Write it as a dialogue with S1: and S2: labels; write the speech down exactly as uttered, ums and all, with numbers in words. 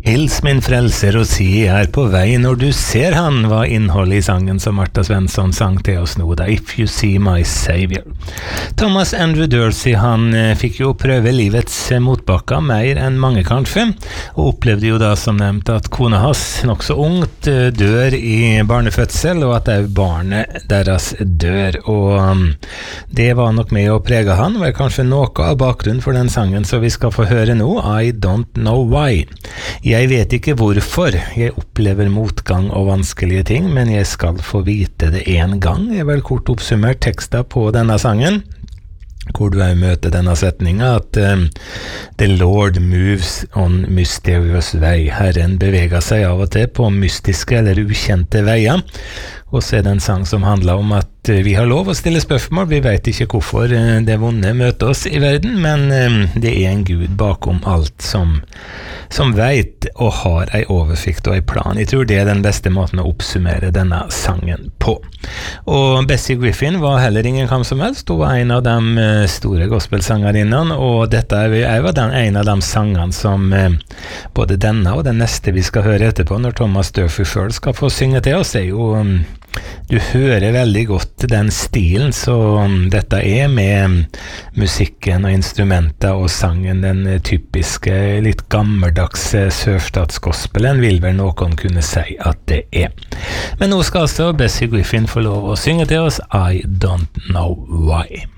S1: Hils min frelser og si jeg er på vei når du ser han, var innholdet i sangen som Martha Svensson sang til oss nå da, If You See My Savior. Thomas Andrew Dorsey, han eh, fikk jo prøve livets motbakker mer enn mange kanskje, og opplevde jo da som nevnt at kona hans nok så ungt eh, dør i barnefødsel, og at også barnet deres dør, og um, det var nok med å prege han, var kanskje noe av bakgrunnen for den sangen, så vi skal få høre nå, I Don't Know Why. Jeg vet ikke hvorfor jeg opplever motgang og vanskelige ting, men jeg skal få vite det en gang. Jeg vil kort oppsummert teksten på denne sangen, hvor du også møter denne setningen, at um, The Lord moves on mysterious way. Herren beveger seg av og til på mystiske eller ukjente veier. Og så er det en sang som handler om at vi har lov å stille spørsmål. Vi vet ikke hvorfor det vonde møter oss i verden, men det er en Gud bakom alt som, som vet og har en oversikt og en plan. Jeg tror det er den beste måten å oppsummere denne sangen på. Og Bessie Griffin var heller ingen kam som helst. Hun var en av de store gospelsangerinnene, og dette er jo den, en av de sangene som både denne og den neste vi skal høre etterpå, når Thomas Durfee selv skal få synge til oss, er jo du hører veldig godt den stilen, så dette er med musikken og instrumenter og sangen, den typiske, litt gammeldags sørstatsgospelen, vil vel noen kunne si at det er. Men nå skal altså Bessie Griffin få lov å synge til oss I Don't Know Why.